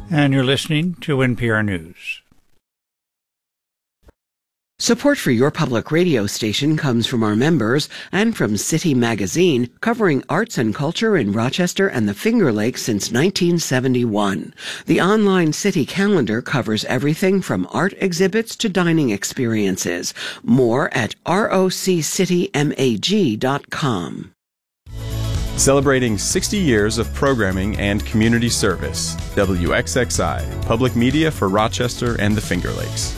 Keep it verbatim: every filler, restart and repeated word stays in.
And you're listening to N P R News. Support for your public radio station comes from our members and from City Magazine, covering arts and culture in Rochester and the Finger Lakes since nineteen seventy-one. The online city calendar covers everything from art exhibits to dining experiences. More at roc city mag dot com. Celebrating sixty years of programming and community service. W X X I, public media for Rochester and the Finger Lakes.